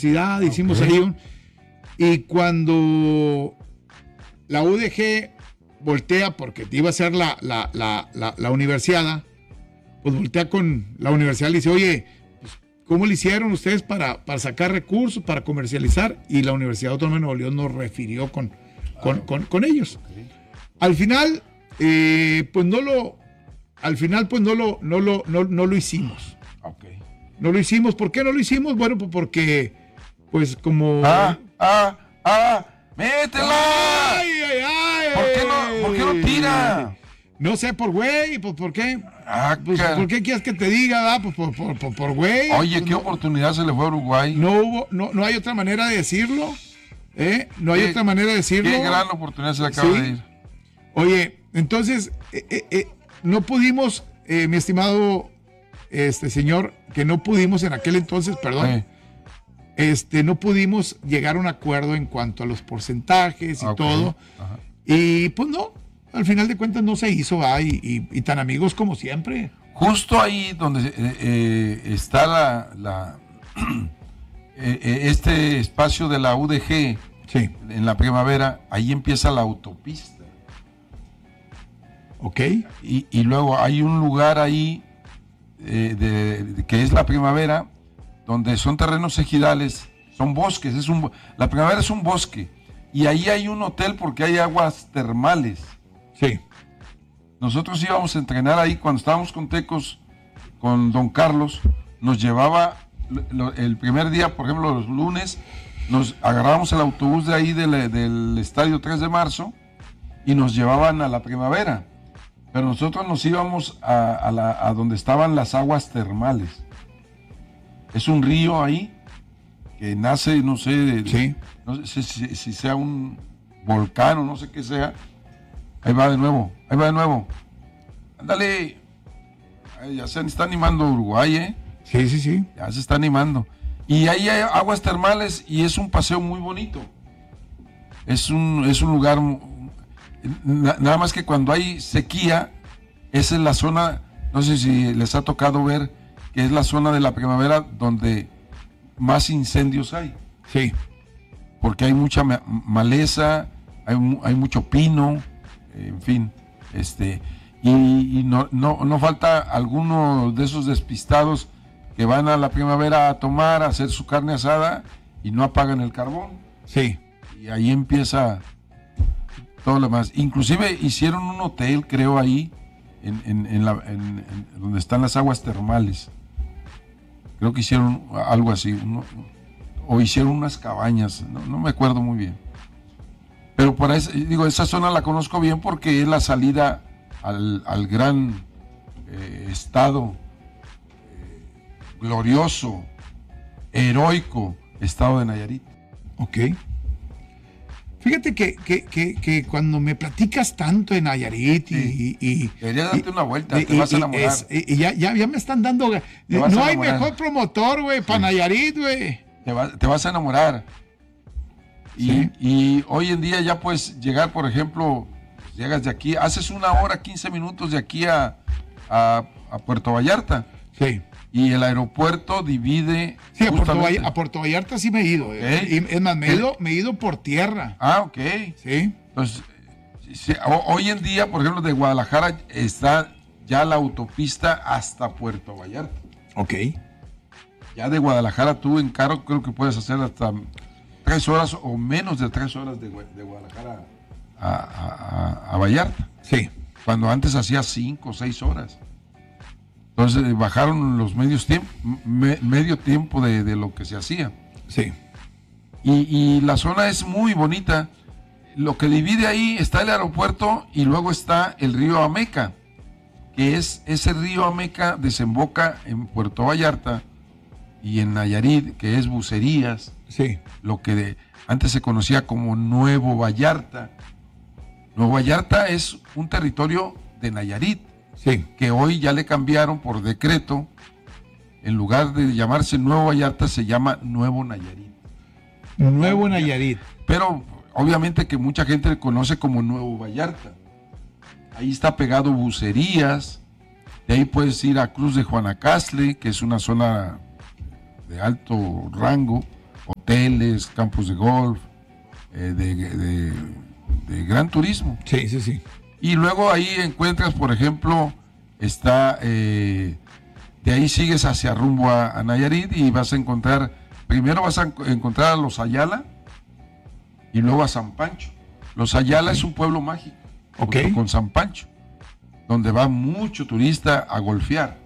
universidad, hicimos ahí y cuando la UDG voltea, porque iba a ser la universidad, pues voltea con la universidad y le dice, oye, pues, ¿cómo le hicieron ustedes para sacar recursos, para comercializar? Y la Universidad Autónoma de Nuevo León nos refirió con ellos. Okay. Al final, pues no lo hicimos. Okay. No lo hicimos. ¿Por qué no lo hicimos? Bueno, pues porque, pues como... ¡Métela! ¡Ay! ¿Por qué no tira? No sé, por güey, pues ¿por qué? Pues, Ca- ¿por qué quieres que te diga, va? Pues por güey. Oye, Pues, ¿qué oportunidad se le fue a Uruguay? No hay otra manera de decirlo. No hay otra manera de decirlo. Qué gran oportunidad se le acaba de ir. Oye, entonces, no pudimos, mi estimado señor, que no pudimos en aquel entonces, perdón, no pudimos llegar a un acuerdo en cuanto a los porcentajes y todo. Ajá. Y pues no, al final de cuentas no se hizo, y tan amigos como siempre. Justo ahí donde está este espacio de la UDG, Sí. en la Primavera, ahí empieza la autopista. Ok. Y luego hay un lugar ahí que es la Primavera, donde son terrenos ejidales, son bosques, la Primavera es un bosque, y ahí hay un hotel porque hay aguas termales. Sí. Nosotros íbamos a entrenar ahí cuando estábamos con Tecos, con don Carlos, nos llevaba el primer día, por ejemplo, los lunes, nos agarrábamos el autobús de ahí del estadio 3 de marzo y nos llevaban a la Primavera, pero nosotros nos íbamos a donde estaban las aguas termales. Es un río ahí que nace, no sé, Sí. no sé si sea un volcán o no sé qué sea. Ahí va de nuevo. Ándale. Ay, ya se está animando Uruguay, ¿eh? Sí. Ya se está animando. Y ahí hay aguas termales y es un paseo muy bonito. Es un lugar, nada más que cuando hay sequía, esa es la zona, no sé si les ha tocado ver, que es la zona de la Primavera donde más incendios hay. Sí. Porque hay mucha maleza, hay mucho pino, en fin, y no falta alguno de esos despistados que van a la Primavera a tomar, a hacer su carne asada y no apagan el carbón. Sí. Y ahí empieza todo lo demás. Inclusive hicieron un hotel, creo, ahí, en donde están las aguas termales. Creo que hicieron algo así, o hicieron unas cabañas, no me acuerdo muy bien. Pero por ahí, digo, esa zona la conozco bien porque es la salida al gran estado glorioso, heroico estado de Nayarit. Ok. Fíjate que cuando me platicas tanto de Nayarit deberías darte una vuelta, te vas a enamorar. Ya me están dando... No hay mejor promotor, güey, para Nayarit, güey. Te vas a enamorar. Sí. Y hoy en día ya puedes llegar, por ejemplo, llegas de aquí, haces 1 hora, 15 minutos de aquí a Puerto Vallarta. Sí. Y el aeropuerto divide... Sí, a Puerto Vallarta sí me he ido. Okay. Y es más, me he ido por tierra. Ah, ok. Sí. Entonces, hoy en día, por ejemplo, de Guadalajara está ya la autopista hasta Puerto Vallarta. Ok. Ya de Guadalajara tú en carro creo que puedes hacer hasta 3 horas o menos de 3 horas de Guadalajara a Vallarta. Sí. Cuando antes hacía 5 o 6 horas. Entonces bajaron los medio tiempo de lo que se hacía. Sí. Y la zona es muy bonita. Lo que divide ahí está el aeropuerto y luego está el río Ameca, que es ese río Ameca desemboca en Puerto Vallarta y en Nayarit, que es Bucerías, Sí. lo que antes se conocía como Nuevo Vallarta. Nuevo Vallarta es un territorio de Nayarit, Sí. que hoy ya le cambiaron por decreto. En lugar de llamarse Nuevo Vallarta, se llama Nuevo Nayarit. Nuevo Nayarit. Pero obviamente que mucha gente le conoce como Nuevo Vallarta. Ahí está pegado Bucerías. De ahí puedes ir a Cruz de Juanacastle, que es una zona de alto rango, hoteles, campos de golf, de gran turismo. Sí, sí, sí. Y luego ahí encuentras, por ejemplo, está, de ahí sigues hacia rumbo a Nayarit y vas a encontrar, primero vas a encontrar a los Ayala y luego a San Pancho. Los Ayala es un pueblo mágico, junto con San Pancho, donde va mucho turista a golfear.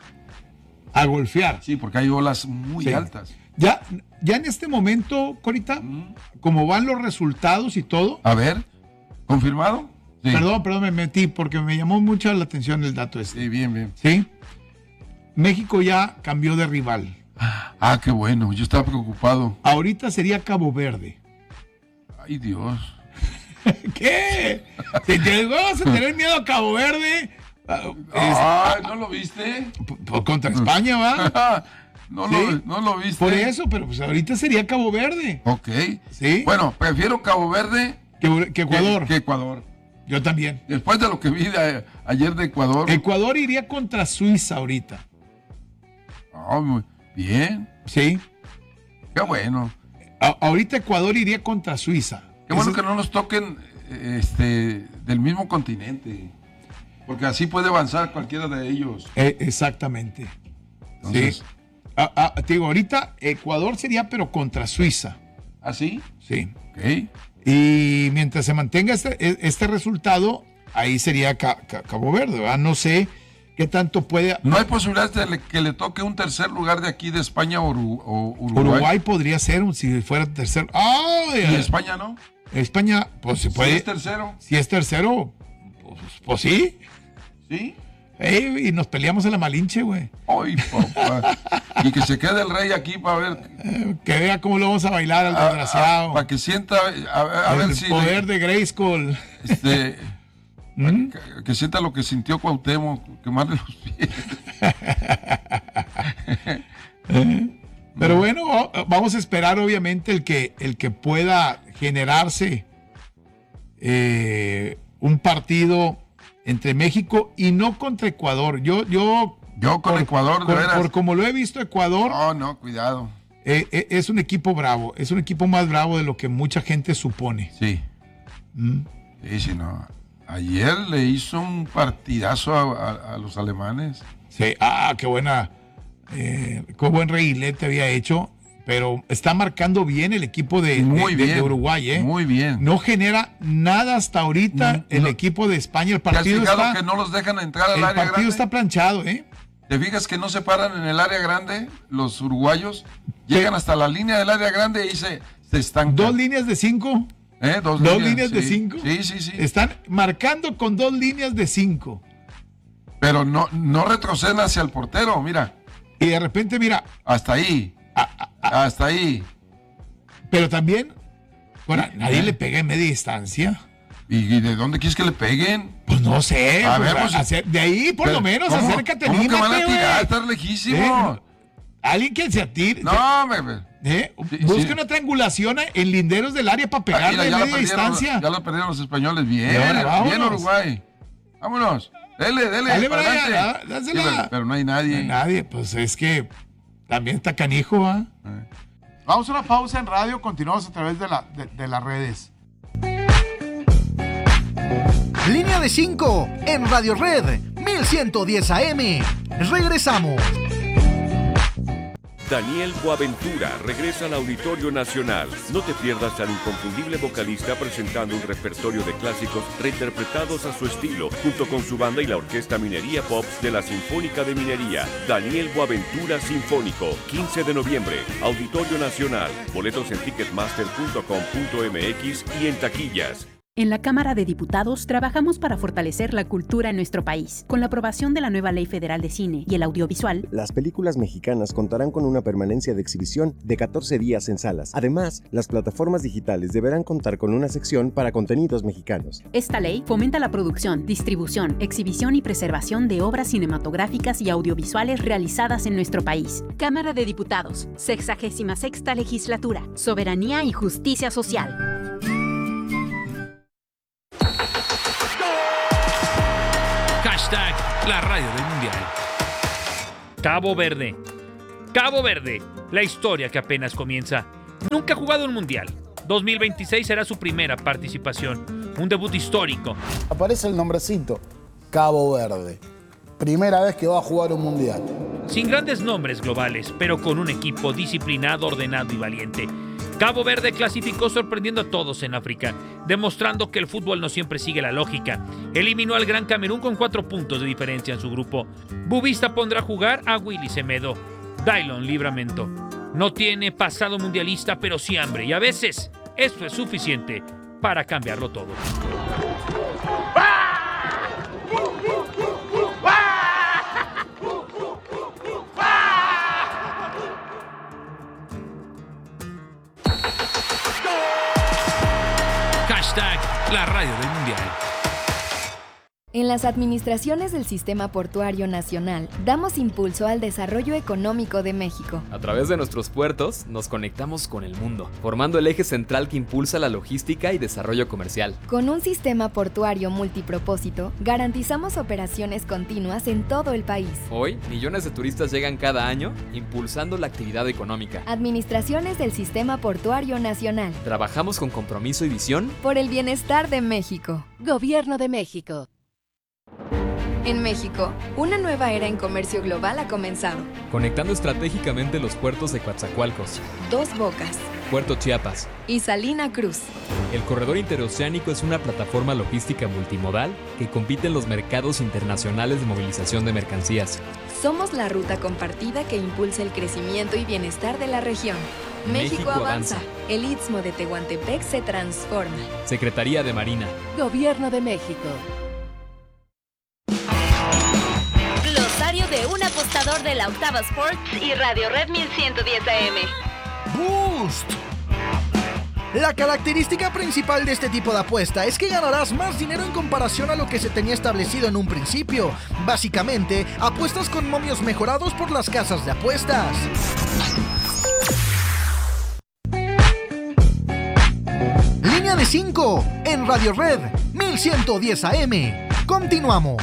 A golfear. Sí, porque hay olas muy altas. Ya en este momento, Corita, como van los resultados y todo. A ver, ¿confirmado? Sí. Perdón, me metí porque me llamó mucho la atención el dato este. Sí, bien. Sí. México ya cambió de rival. Ah, qué bueno, yo estaba preocupado. Ahorita sería Cabo Verde. Ay, Dios. ¿Qué? ¿Vas a tener miedo a Cabo Verde? ¿No lo viste? Contra España, ¿va? No ¿Sí? lo viste. Por eso, pero pues ahorita sería Cabo Verde. Ok. ¿Sí? Bueno, prefiero Cabo Verde que Ecuador. Que Ecuador. Yo también. Después de lo que vi ayer de Ecuador. Ecuador iría contra Suiza ahorita. Muy bien. Sí. Qué bueno. Ahorita Ecuador iría contra Suiza. Qué bueno que no nos toquen del mismo continente. Porque así puede avanzar cualquiera de ellos. Exactamente. Entonces, sí. Te digo, ahorita Ecuador sería, pero contra Suiza. ¿Ah, sí? Sí. Ok. Y mientras se mantenga este resultado, ahí sería Cabo Verde, ¿verdad? No sé qué tanto puede. ¿No hay posibilidad de que le toque un tercer lugar de aquí de España o Uruguay? Uruguay podría ser, si fuera tercero. ¿Y España no? España, pues se puede. Si es tercero. Si es tercero, pues sí. ¿Sí? Y nos peleamos en la Malinche, güey. Ay, papá. Y que se quede el rey aquí para ver. Que vea cómo lo vamos a bailar al desgraciado. Para que sienta, a ver si. El poder de Grayskull. Que sienta lo que sintió Cuauhtémoc, quemarle los pies. Pero bueno, vamos a esperar obviamente el que pueda generarse un partido entre México y no contra Ecuador. Yo con Ecuador, de veras. Por como lo he visto, Ecuador. No, cuidado. Es un equipo bravo, es un equipo más bravo de lo que mucha gente supone. Sí. Sí, no. Ayer le hizo un partidazo a los alemanes. Sí, qué buena. Qué buen reguilete había hecho. Pero está marcando bien el equipo de Uruguay, ¿eh? Muy bien. No genera nada hasta ahorita el equipo de España. El partido está que no los dejan entrar al área grande. El partido está planchado, ¿eh? ¿Te fijas que no se paran en el área grande los uruguayos? Llegan hasta la línea del área grande y se estancan. 2 líneas de 5. Dos líneas de 5. Sí. Están marcando con 2 líneas de 5. Pero no retroceden hacia el portero, mira. Y de repente, mira. Hasta ahí. Hasta ahí. Pero también, bueno, nadie le pega en media distancia. ¿Y de dónde quieres que le peguen? Pues no sé. De ahí por lo menos acércate. ¿Cómo que van a tirar? Estar lejísimo. Alguien que se atire. No, busca una triangulación en linderos del área para pegarle en media distancia. Ya lo perdieron los españoles. Bien Uruguay. Vámonos. Dele, Brian, dásela. Pero no hay nadie. No hay nadie, pues es que también está canijo, ¿ah? Vamos a una pausa en radio, continuamos a través de las redes. Línea de 5 en Radio Red 1110 AM. Regresamos. Daniel Boaventura regresa al Auditorio Nacional. No te pierdas al inconfundible vocalista presentando un repertorio de clásicos reinterpretados a su estilo, junto con su banda y la Orquesta Minería Pops de la Sinfónica de Minería. Daniel Boaventura Sinfónico, 15 de noviembre, Auditorio Nacional. Boletos en ticketmaster.com.mx y en taquillas. En la Cámara de Diputados trabajamos para fortalecer la cultura en nuestro país. Con la aprobación de la nueva Ley Federal de Cine y el Audiovisual, las películas mexicanas contarán con una permanencia de exhibición de 14 días en salas. Además, las plataformas digitales deberán contar con una sección para contenidos mexicanos. Esta ley fomenta la producción, distribución, exhibición y preservación de obras cinematográficas y audiovisuales realizadas en nuestro país. Cámara de Diputados, 66ª Legislatura, Soberanía y Justicia Social. Hashtag la radio del mundial. Cabo Verde. Cabo Verde, la historia que apenas comienza. Nunca ha jugado un mundial. 2026 será su primera participación. Un debut histórico. Aparece el nombrecito, Cabo Verde. Primera vez que va a jugar un mundial. Sin grandes nombres globales, pero con un equipo disciplinado, ordenado y valiente. Cabo Verde clasificó sorprendiendo a todos en África, demostrando que el fútbol no siempre sigue la lógica. Eliminó al Gran Camerún con 4 puntos de diferencia en su grupo. Bubista pondrá a jugar a Willy Semedo. Dailon Livramento. No tiene pasado mundialista, pero sí hambre, y a veces esto es suficiente para cambiarlo todo. Hashtag la radio del mundial. En las administraciones del Sistema Portuario Nacional, damos impulso al desarrollo económico de México. A través de nuestros puertos, nos conectamos con el mundo, formando el eje central que impulsa la logística y desarrollo comercial. Con un sistema portuario multipropósito, garantizamos operaciones continuas en todo el país. Hoy, millones de turistas llegan cada año, impulsando la actividad económica. Administraciones del Sistema Portuario Nacional. Trabajamos con compromiso y visión por el bienestar de México. Gobierno de México. En México, una nueva era en comercio global ha comenzado. conectando estratégicamente los puertos de Coatzacoalcos, Dos Bocas Puerto Chiapas y Salina Cruz. El corredor interoceánico es una plataforma logística multimodal que compite en los mercados internacionales de movilización de mercancías. Somos la ruta compartida que impulsa el crecimiento y bienestar de la región. México avanza. El Istmo de Tehuantepec se transforma. Secretaría de Marina. Gobierno de México. Glosario de un apostador de la Octava Sports y Radio Red 1110 AM. Boost. La característica principal de este tipo de apuesta es que ganarás más dinero en comparación a lo que se tenía establecido en un principio. Básicamente, apuestas con momios mejorados por las casas de apuestas. Línea de 5 en Radio Red 1110 AM. Continuamos.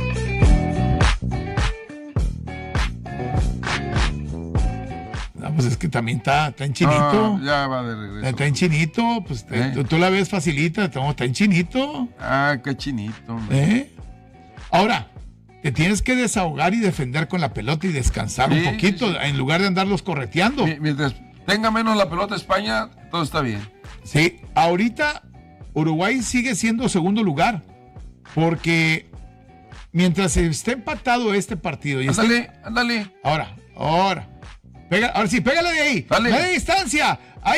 Pues es que también está en chinito. Ya va de regreso. Está en chinito, pues tú la ves facilita, está en chinito. Ah, qué chinito, hombre. Ahora, te tienes que desahogar y defender con la pelota y descansar un poquito, en lugar de andarlos correteando. Mientras tenga menos la pelota España, todo está bien. Sí, ahorita Uruguay sigue siendo segundo lugar, porque mientras esté empatado este partido y ándale. Ahora. Ahora sí, pégale de ahí. Dale. ¡No hay distancia! ¡Ahí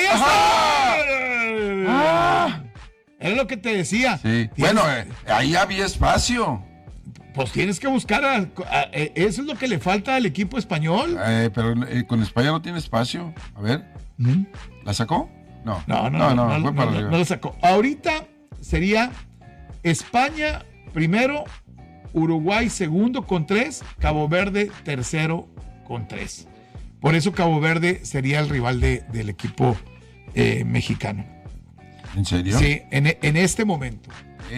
está! Es lo que te decía. Sí. Bueno, ahí había espacio. Pues tienes que buscar. Eso es lo que le falta al equipo español. Pero con España no tiene espacio. A ver. ¿La sacó? No. No la sacó. Ahorita sería España primero, Uruguay segundo con 3, Cabo Verde tercero con 3. Por eso Cabo Verde sería el rival del equipo mexicano. ¿En serio? Sí, en este momento.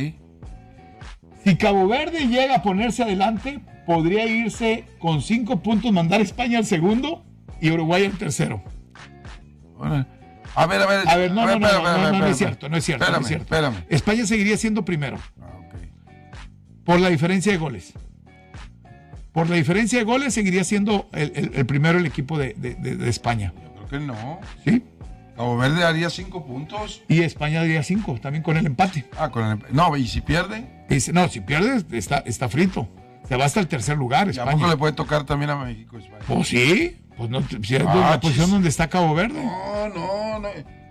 Si Cabo Verde llega a ponerse adelante, podría irse con 5 puntos, mandar a España al segundo y Uruguay al tercero. Bueno, a ver, no es cierto. Espérame. España seguiría siendo primero. Por la diferencia de goles. Por la diferencia de goles seguiría siendo el primero el equipo de España. Yo creo que no. ¿Sí? Cabo Verde haría 5 puntos. Y España haría 5, también con el empate. No, ¿y si pierde? Si pierde, está frito. Se va hasta el tercer lugar, España. ¿A poco le puede tocar también a México, España? Pues sí. Pues no, si es la posición donde está Cabo Verde. No.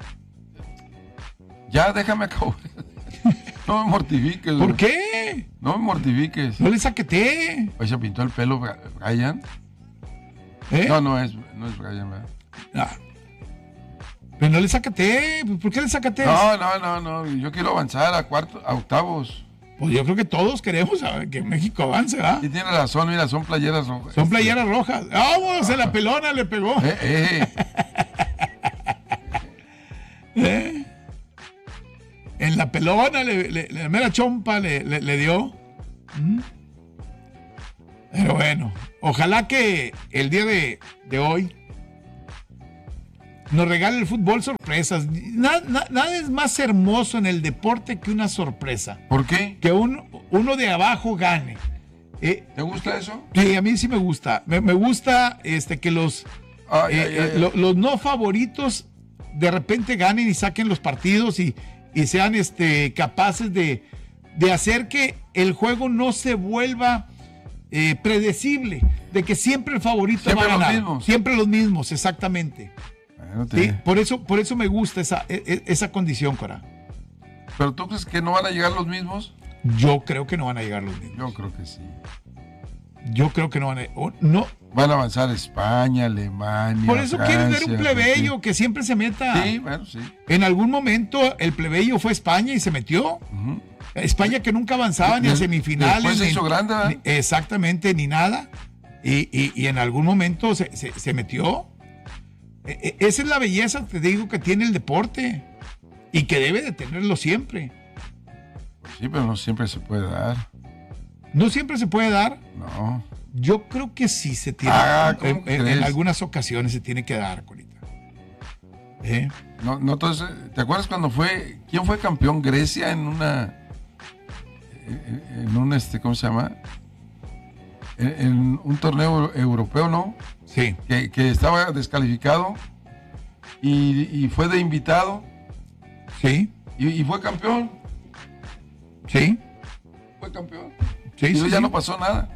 Ya, déjame a Cabo Verde. No me mortifiques. ¿Por qué? No me mortifiques. No le saqueté. Hoy se pintó el pelo Brian. No es Brian, ¿verdad? No. Pero no le saqueté. ¿Por qué le saqué? No. Yo quiero avanzar a octavos. Pues yo creo que todos queremos que México avance, ¿verdad? Sí, tiene razón, mira, son playeras rojas. Son playeras rojas. ¡Vamos! En la pelona le pegó. En la pelona, la mera chompa le dio. Pero bueno, ojalá que el día de hoy nos regala el fútbol sorpresas. Nada es más hermoso en el deporte que una sorpresa. ¿Por qué? Que uno de abajo gane. ¿Te gusta eso? Sí, a mí sí me gusta. Me gusta que los no favoritos de repente ganen y saquen los partidos y sean capaces de hacer que el juego no se vuelva predecible, de que siempre el favorito siempre va a ganar. Mismos. Siempre los mismos, exactamente. Sí, por eso me gusta esa condición, Cora. ¿Pero tú crees que no van a llegar los mismos? Yo creo que no van a llegar los mismos. Yo creo que sí. Yo creo que no van a... no. Van a avanzar España, Alemania, por eso Francia, quieren ver un plebeyo sí. Que siempre se meta. Sí, bueno, sí. En algún momento el plebeyo fue España y se metió. Uh-huh. España que nunca avanzaba ni a semifinales. Después se hizo grande, exactamente, ni nada. Y en algún momento se metió. Esa es la belleza, te digo, que tiene el deporte. Y que debe de tenerlo siempre. Pues sí, pero no siempre se puede dar. ¿No siempre se puede dar? No. Yo creo que sí se tiene. En algunas ocasiones se tiene que dar, Corita. No, entonces, ¿te acuerdas cuando quién fue campeón? Grecia en un ¿cómo se llama? En un torneo europeo, ¿no? Sí. Que estaba descalificado y fue de invitado. Sí. Y fue campeón. Sí. Fue campeón. Sí, y ya no pasó nada.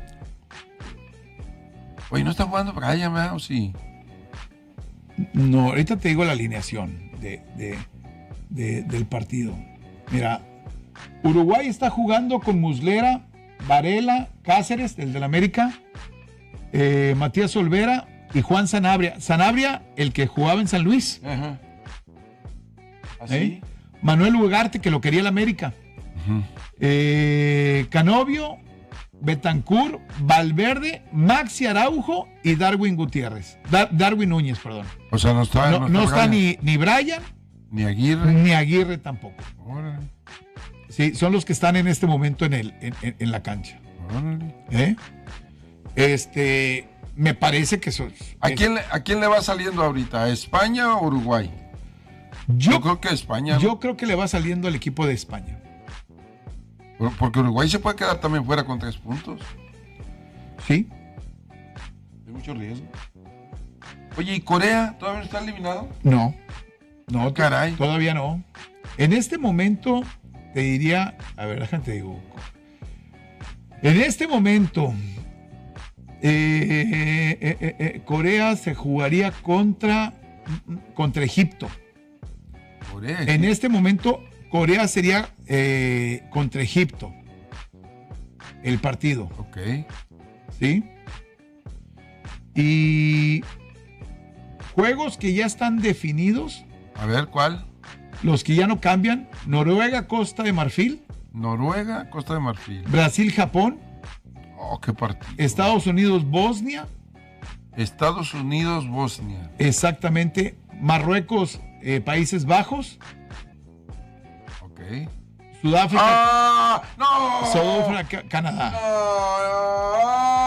Oye, ¿no está jugando Brian, o sí? No, ahorita te digo la alineación del partido. Mira, Uruguay está jugando con Muslera, Varela, Cáceres, el del América, Matías Olvera y Juan Sanabria. Sanabria, el que jugaba en San Luis. Ajá. ¿Así? Manuel Ugarte, que lo quería el América. Uh-huh. Canovio, Betancur, Valverde, Maxi Araujo y Darwin Gutiérrez. Darwin Núñez, perdón. O sea, no está ni Brian. Ni Aguirre. Ni Aguirre tampoco. Órale. Sí, son los que están en este momento en la cancha. Órale. Me parece que son... ¿A quién le va saliendo ahorita? ¿A España o Uruguay? Yo creo que a España. Yo creo que le va saliendo al equipo de España. Porque Uruguay se puede quedar también fuera con 3 puntos. Sí. Hay mucho riesgo. Oye, ¿y Corea todavía no está eliminado? No, caray. Todavía no. En este momento, te diría, a ver, déjate digo. En este momento, Corea se jugaría contra Egipto. Corea. En este momento, Corea sería contra Egipto. El partido. Ok. ¿Sí? Y juegos que ya están definidos. A ver, ¿cuál? Los que ya no cambian. Noruega, Costa de Marfil. Noruega, Costa de Marfil. Brasil, Japón. Oh, qué partido. Estados Unidos, Bosnia. Estados Unidos, Bosnia. Exactamente. Marruecos, Países Bajos. Ok. Sudáfrica. ¡No! Sudáfrica, Canadá. ¡No!